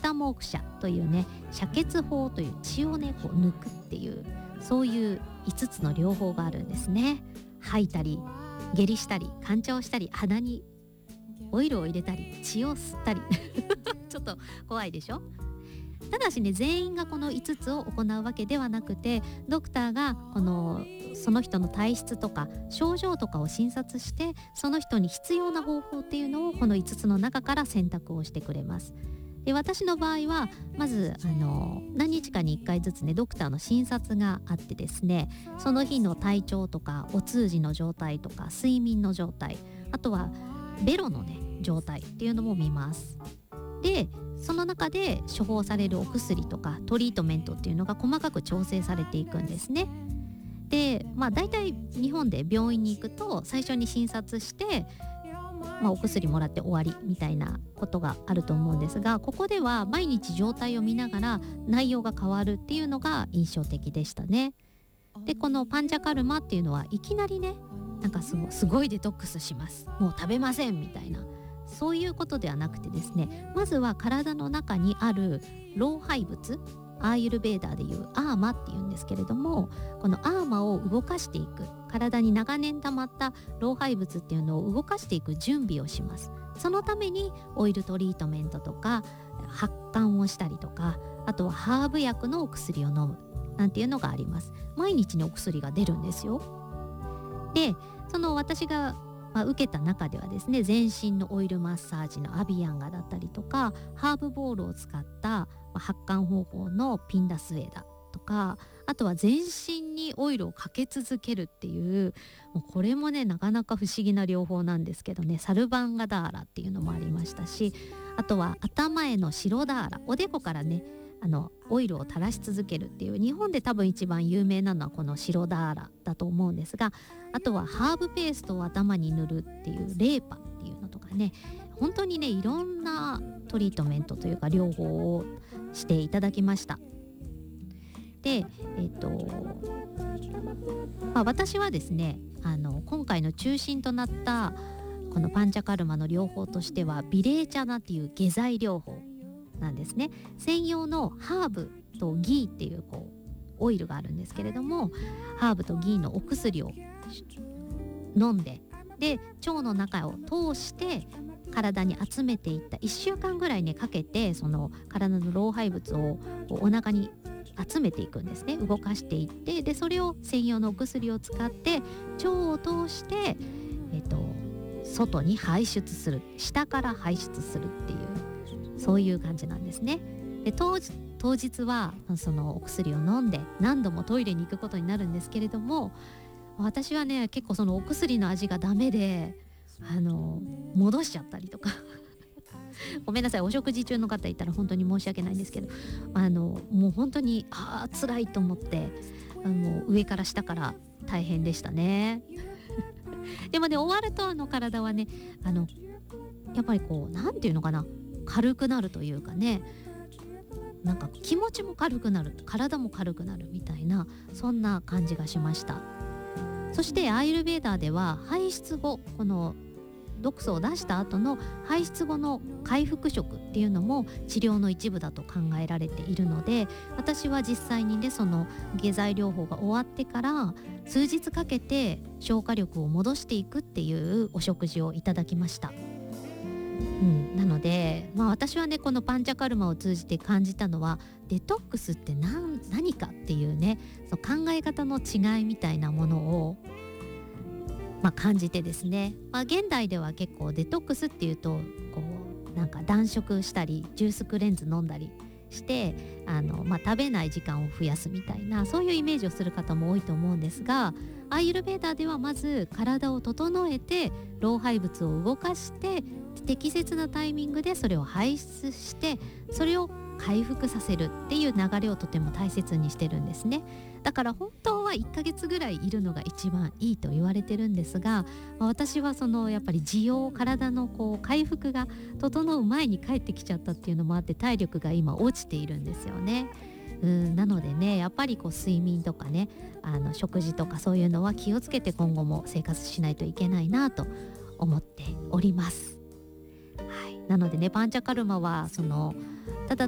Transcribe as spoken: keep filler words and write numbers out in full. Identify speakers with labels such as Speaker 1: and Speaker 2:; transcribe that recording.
Speaker 1: タモークシャというね、遮血法という血をねこう抜くっていう、そういういつつの療法があるんですね。吐いたり下痢したり干潮したり鼻にオイルを入れたり血を吸ったりちょっと怖いでしょ。ただしね、全員がこのいつつを行うわけではなくて、ドクターがこのその人の体質とか症状とかを診察して、その人に必要な方法っていうのをこのいつつの中から選択をしてくれます。で、私の場合はまずあの何日かにいっかいずつねドクターの診察があってですね、その日の体調とかお通じの状態とか睡眠の状態、あとはベロのね状態っていうのも見ます。で、その中で処方されるお薬とかトリートメントっていうのが細かく調整されていくんですね。で、まあ大体日本で病院に行くと最初に診察して、まあ、お薬もらって終わりみたいなことがあると思うんですが、ここでは毎日状態を見ながら内容が変わるっていうのが印象的でしたね。で、このパンチャカルマっていうのはいきなりね、なんかすご、すごいデトックスします、もう食べませんみたいな、そういうことではなくてですね、まずは体の中にある老廃物、アーユルベーダーでいうアーマっていうんですけれども、このアーマを動かしていく、体に長年溜まった老廃物っていうのを動かしていく準備をします。そのためにオイルトリートメントとか発汗をしたりとか、あとはハーブ薬のお薬を飲むなんていうのがあります。毎日にお薬が出るんですよ。で、その私がまあ、受けた中ではですね、全身のオイルマッサージのアビアンガだったりとか、ハーブボールを使った、まあ、発汗方法のピンダスウェーダとか、あとは全身にオイルをかけ続けるっていう、もうこれもねなかなか不思議な療法なんですけどね、サルバンガダーラっていうのもありましたし、あとは頭への白ダーラ、おでこからねあのオイルを垂らし続けるっていう、日本で多分一番有名なのはこの白ダーラだと思うんですが、あとはハーブペーストを頭に塗るっていうレーパっていうのとかね、本当にねいろんなトリートメントというか療法をしていただきました。で、えっと、まあ、私はですね、あの今回の中心となったこのパンチャカルマの療法としてはビレーチャナっていう下剤療法なんですね。専用のハーブとギーっていうこうオイルがあるんですけれども、ハーブとギーのお薬を飲んで、で腸の中を通して体に集めていったいっしゅうかんぐらいねかけて、その体の老廃物をお腹に集めていくんですね。動かしていって、でそれを専用のお薬を使って腸を通して、えっと、外に排出する、下から排出するっていう、そういう感じなんですね。で当日当日はそのお薬を飲んで何度もトイレに行くことになるんですけれども、私はね結構そのお薬の味がダメで、あの戻しちゃったりとかごめんなさい、お食事中の方いたら本当に申し訳ないんですけど、あのもう本当にあー辛いと思って、あの上から下から大変でしたねでもね終わるとあの体はね、あのやっぱりこうなんていうのかな、軽くなるというかね、なんか気持ちも軽くなる、体も軽くなるみたいな、そんな感じがしました。そしてアーユルベーダーでは排出後、この毒素を出した後の排出後の回復食っていうのも治療の一部だと考えられているので、私は実際にねその下剤療法が終わってから数日かけて消化力を戻していくっていうお食事をいただきました。うん、なので、まあ、私はねこのパンチャカルマを通じて感じたのは、デトックスって何、何かっていうね、その考え方の違いみたいなものを、まあ、感じてですね、まあ、現代では結構デトックスっていうとこうなんか断食したりジュースクレンズ飲んだりしてあの、まあ、食べない時間を増やすみたいな、そういうイメージをする方も多いと思うんですが、アーユルベーダーではまず体を整えて老廃物を動かして適切なタイミングでそれを排出して、それを回復させるっていう流れをとても大切にしてるんですね。だから本当はいっかげつぐらいいるのが一番いいと言われてるんですが、私はそのやっぱり需要、体のこう回復が整う前に帰ってきちゃったっていうのもあって、体力が今落ちているんですよね。うんなのでね、やっぱりこう睡眠とかね、あの食事とかそういうのは気をつけて今後も生活しないといけないなと思っております。はい、なのでねパンチャカルマはその